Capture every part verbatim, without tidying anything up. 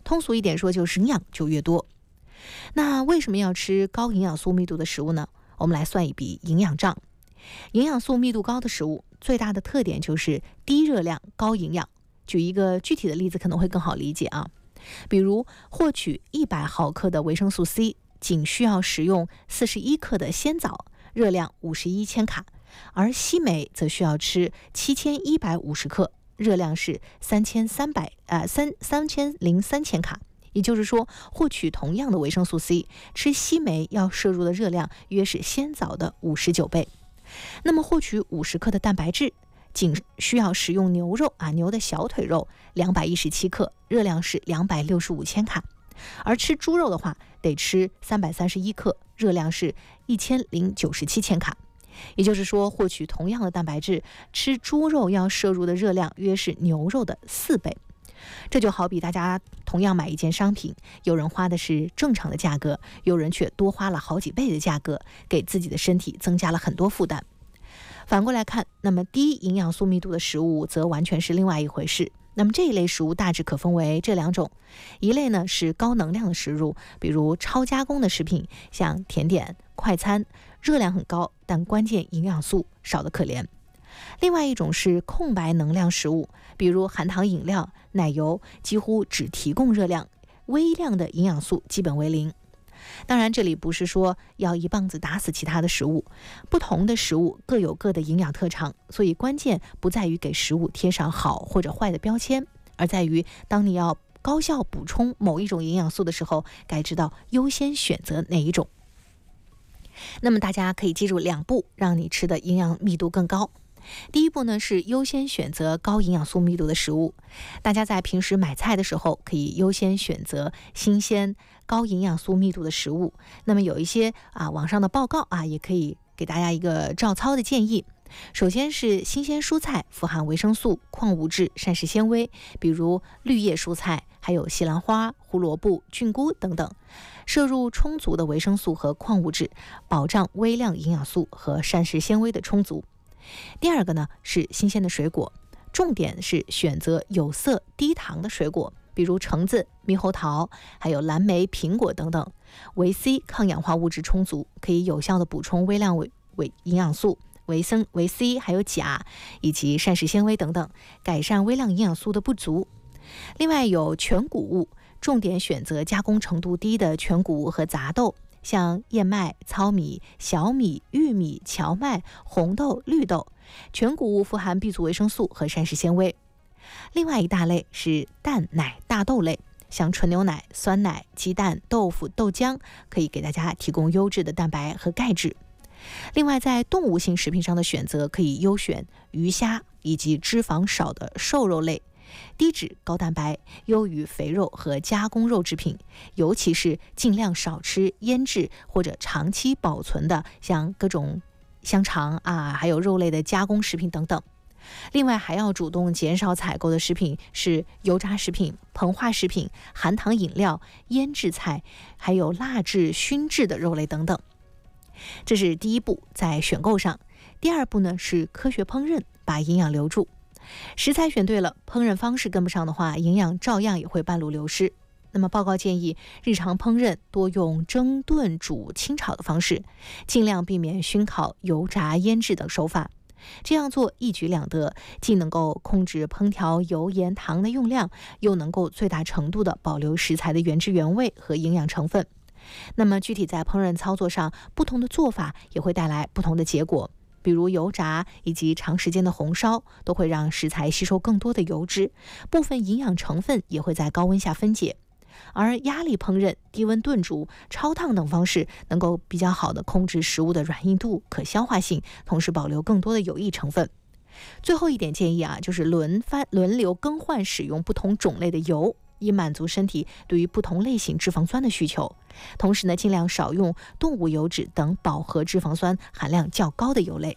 通俗一点说，就是营养就越多。那为什么要吃高营养素密度的食物呢？我们来算一笔营养账。营养素密度高的食物最大的特点就是低热量高营养。举一个具体的例子可能会更好理解啊。比如获取一百毫克的维生素 C， 仅需要食用四十一克的鲜枣，热量五十一千卡，而硒镁则需要吃七千一百五十克，热量是三千三百呃三三千零三千卡。也就是说，获取同样的维生素 C， 吃硒镁要摄入的热量约是鲜枣的五十九倍。那么获取五十克的蛋白质，仅需要食用牛肉啊，牛的小腿肉两百一十七克，热量是两百六十五千卡。而吃猪肉的话，得吃三百三十一克，热量是一千零九十七千卡。也就是说，获取同样的蛋白质，吃猪肉要摄入的热量约是牛肉的四倍。这就好比大家同样买一件商品，有人花的是正常的价格，有人却多花了好几倍的价格，给自己的身体增加了很多负担。反过来看，那么低营养素密度的食物则完全是另外一回事。那么这一类食物大致可分为这两种，一类呢是高能量的食物，比如超加工的食品，像甜点、快餐，热量很高，但关键营养素少得可怜。另外一种是空白能量食物，比如含糖饮料、奶油，几乎只提供热量，微量的营养素基本为零。当然，这里不是说要一棒子打死其他的食物，不同的食物各有各的营养特长，所以关键不在于给食物贴上好或者坏的标签，而在于当你要高效补充某一种营养素的时候，该知道优先选择哪一种。那么大家可以记住两步，让你吃的营养密度更高。第一步呢是优先选择高营养素密度的食物。大家在平时买菜的时候，可以优先选择新鲜高营养素密度的食物。那么有一些啊网上的报告啊，也可以给大家一个照操的建议。首先是新鲜蔬菜，富含维生素、矿物质、膳食纤维，比如绿叶蔬菜，还有西兰花、胡萝卜、菌菇等等，摄入充足的维生素和矿物质，保障微量营养素和膳食纤维的充足。第二个呢是新鲜的水果，重点是选择有色低糖的水果，比如橙子、猕猴桃，还有蓝莓、苹果等等，维 C 抗氧化物质充足，可以有效的补充微量维维营养素维生维 C 还有钾以及膳食纤维等等，改善微量营养素的不足。另外有全谷物，重点选择加工程度低的全谷物和杂豆，像燕麦、糙米、小米、玉米、荞麦、红豆、绿豆，全谷物富含 B 族维生素和膳食纤维。另外一大类是蛋奶大豆类，像纯牛奶、酸奶、鸡蛋、豆腐、豆浆，可以给大家提供优质的蛋白和钙质。另外在动物性食品上的选择，可以优选鱼虾以及脂肪少的瘦肉类，低脂高蛋白，优于肥肉和加工肉制品，尤其是尽量少吃腌制或者长期保存的，像各种香肠啊，还有肉类的加工食品等等。另外还要主动减少采购的食品是油炸食品、膨化食品、含糖饮料、腌制菜，还有蜡制、熏制的肉类等等。这是第一步，在选购上。第二步呢是科学烹饪，把营养留住。食材选对了，烹饪方式跟不上的话，营养照样也会半路流失。那么报告建议，日常烹饪多用蒸、炖、煮、清炒的方式，尽量避免熏烤、油炸、腌制等手法。这样做一举两得，既能够控制烹调油盐糖的用量，又能够最大程度的保留食材的原汁原味和营养成分。那么具体在烹饪操作上，不同的做法也会带来不同的结果。比如油炸以及长时间的红烧都会让食材吸收更多的油脂，部分营养成分也会在高温下分解。而压力烹饪、低温炖煮、超烫等方式能够比较好的控制食物的软硬度、可消化性，同时保留更多的有益成分。最后一点建议啊，就是轮番轮流更换使用不同种类的油，以满足身体对于不同类型脂肪酸的需求。同时呢，尽量少用动物油脂等饱和脂肪酸含量较高的油类。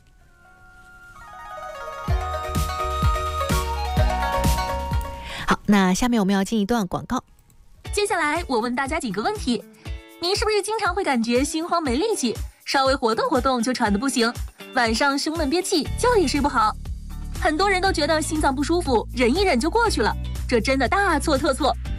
好，那下面我们要进一段广告。 接下来我问大家几个问题：您是不是经常会感觉心慌没力气，稍微活动活动就喘得不行，晚上胸闷憋气，觉也睡不好？很多人都觉得心脏不舒服忍一忍就过去了，这真的大错特错。